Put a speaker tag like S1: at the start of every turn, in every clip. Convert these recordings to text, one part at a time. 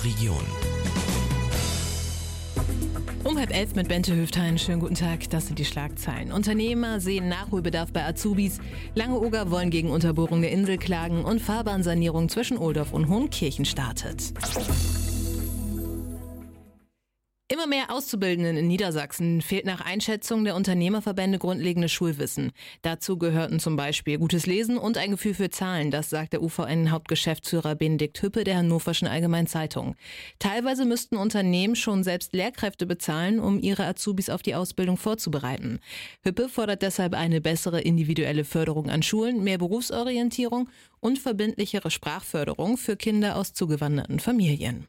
S1: der Region.
S2: Um 10:30 mit Bente Höftein. Schönen guten Tag, das sind die Schlagzeilen. Unternehmer sehen Nachholbedarf bei Azubis. Langeoger wollen gegen Unterbohrung der Insel klagen und Fahrbahnsanierung zwischen Ohldorf und Hohenkirchen startet. Immer mehr Auszubildenden in Niedersachsen fehlt nach Einschätzung der Unternehmerverbände grundlegendes Schulwissen. Dazu gehörten zum Beispiel gutes Lesen und ein Gefühl für Zahlen, das sagt der UVN-Hauptgeschäftsführer Benedikt Hüppe der Hannoverschen Allgemeinen Zeitung. Teilweise müssten Unternehmen schon selbst Lehrkräfte bezahlen, um ihre Azubis auf die Ausbildung vorzubereiten. Hüppe fordert deshalb eine bessere individuelle Förderung an Schulen, mehr Berufsorientierung und verbindlichere Sprachförderung für Kinder aus zugewanderten Familien.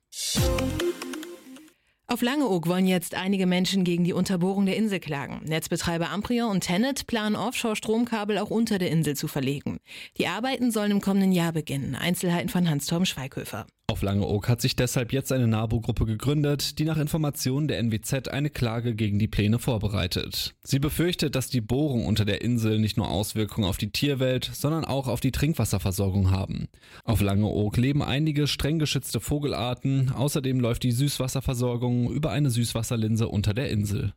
S2: Auf Langeoog wollen jetzt einige Menschen gegen die Unterbohrung der Insel klagen. Netzbetreiber Amprion und Tennet planen Offshore-Stromkabel auch unter der Insel zu verlegen. Die Arbeiten sollen im kommenden Jahr beginnen. Einzelheiten von Hans-Torben Schweighöfer.
S3: Auf Langeoog hat sich deshalb jetzt eine NABU-Gruppe gegründet, die nach Informationen der NWZ eine Klage gegen die Pläne vorbereitet. Sie befürchtet, dass die Bohrungen unter der Insel nicht nur Auswirkungen auf die Tierwelt, sondern auch auf die Trinkwasserversorgung haben. Auf Langeoog leben einige streng geschützte Vogelarten, außerdem läuft die Süßwasserversorgung über eine Süßwasserlinse unter der Insel.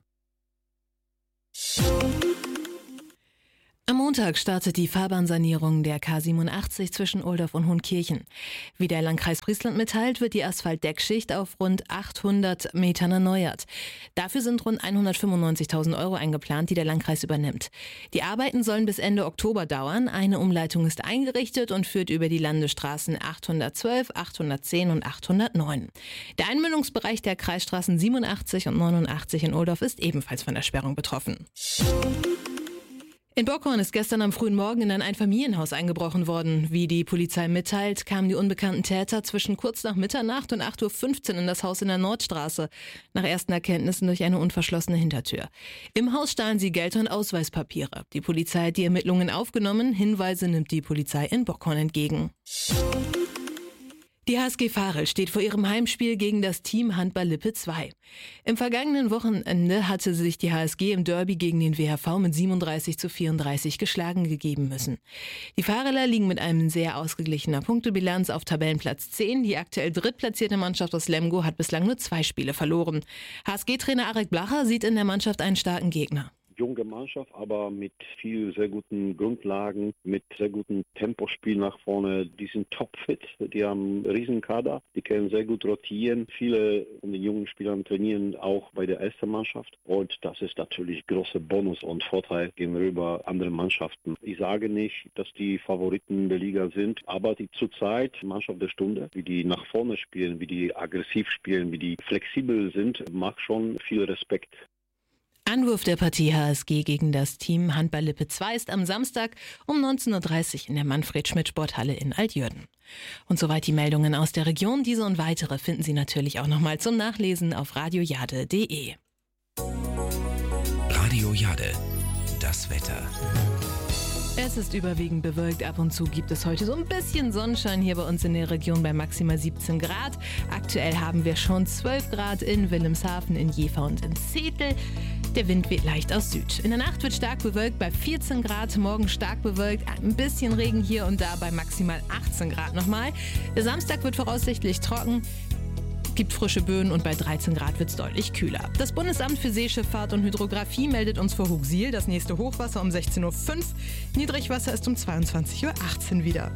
S2: Am Montag startet die Fahrbahnsanierung der K87 zwischen Ohldorf und Hohenkirchen. Wie der Landkreis Friesland mitteilt, wird die Asphaltdeckschicht auf rund 800 Metern erneuert. Dafür sind rund 195.000 € eingeplant, die der Landkreis übernimmt. Die Arbeiten sollen bis Ende Oktober dauern. Eine Umleitung ist eingerichtet und führt über die Landesstraßen 812, 810 und 809. Der Einmündungsbereich der Kreisstraßen 87 und 89 in Ohldorf ist ebenfalls von der Sperrung betroffen. In Bockhorn ist gestern am frühen Morgen in ein Einfamilienhaus eingebrochen worden. Wie die Polizei mitteilt, kamen die unbekannten Täter zwischen kurz nach Mitternacht und 8:15 Uhr in das Haus in der Nordstraße. Nach ersten Erkenntnissen durch eine unverschlossene Hintertür. Im Haus stahlen sie Geld und Ausweispapiere. Die Polizei hat die Ermittlungen aufgenommen. Hinweise nimmt die Polizei in Bockhorn entgegen. Die HSG Varel steht vor ihrem Heimspiel gegen das Team Handball Lippe 2. Im vergangenen Wochenende hatte sich die HSG im Derby gegen den WHV mit 37:34 geschlagen gegeben müssen. Die Vareler liegen mit einem sehr ausgeglichener Punktebilanz auf Tabellenplatz 10. Die aktuell drittplatzierte Mannschaft aus Lemgo hat bislang nur 2 Spiele verloren. HSG-Trainer Arek Blacher sieht in der Mannschaft einen starken Gegner.
S4: Junge Mannschaft, aber mit viel sehr guten Grundlagen, mit sehr gutem Tempospiel nach vorne. Die sind topfit, die haben einen riesen Kader, die können sehr gut rotieren. Viele von den jungen Spielern trainieren auch bei der ersten Mannschaft und das ist natürlich großer Bonus und Vorteil gegenüber anderen Mannschaften. Ich sage nicht, dass die Favoriten der Liga sind, aber die zurzeit Mannschaft der Stunde, wie die nach vorne spielen, wie die aggressiv spielen, wie die flexibel sind, macht schon viel Respekt.
S2: Anwurf der Partie HSG gegen das Team Handball Lippe 2 ist am Samstag um 19:30 Uhr in der Manfred-Schmidt-Sporthalle in Altjörden. Und soweit die Meldungen aus der Region. Diese und weitere finden Sie natürlich auch nochmal zum Nachlesen auf radiojade.de.
S1: Radio Jade, das Wetter.
S2: Es ist überwiegend bewölkt, ab und zu gibt es heute so ein bisschen Sonnenschein hier bei uns in der Region bei maximal 17 Grad. Aktuell haben wir schon 12 Grad in Wilhelmshaven, in Jever und in Zetel. Der Wind weht leicht aus Süd. In der Nacht wird stark bewölkt bei 14 Grad, morgen stark bewölkt, ein bisschen Regen hier und da bei maximal 18 Grad nochmal. Der Samstag wird voraussichtlich trocken. Gibt frische Böen und bei 13 Grad wird es deutlich kühler. Das Bundesamt für Seeschifffahrt und Hydrographie meldet uns vor Hugsiel das nächste Hochwasser um 16:05 Uhr. Niedrigwasser ist um 22:18 Uhr wieder.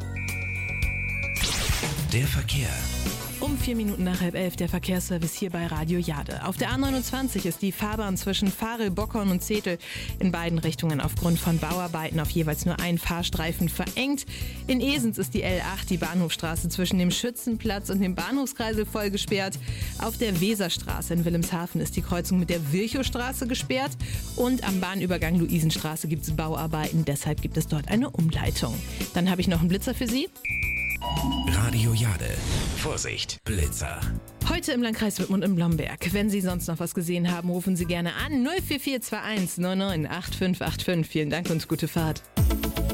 S1: Der Verkehr.
S2: Um 4 Minuten nach 10:30 der Verkehrsservice hier bei Radio Jade. Auf der A29 ist die Fahrbahn zwischen Varel, Bockhorn und Zetel in beiden Richtungen aufgrund von Bauarbeiten auf jeweils nur einen Fahrstreifen verengt. In Esens ist die L8, die Bahnhofstraße zwischen dem Schützenplatz und dem Bahnhofskreisel voll gesperrt. Auf der Weserstraße in Wilhelmshaven ist die Kreuzung mit der Virchowstraße gesperrt. Und am Bahnübergang Luisenstraße gibt es Bauarbeiten, deshalb gibt es dort eine Umleitung. Dann habe ich noch einen Blitzer für Sie.
S1: Radio Jade. Vorsicht, Blitzer.
S2: Heute im Landkreis Wittmund in Blomberg. Wenn Sie sonst noch was gesehen haben, rufen Sie gerne an 04421 99 8585. Vielen Dank und gute Fahrt.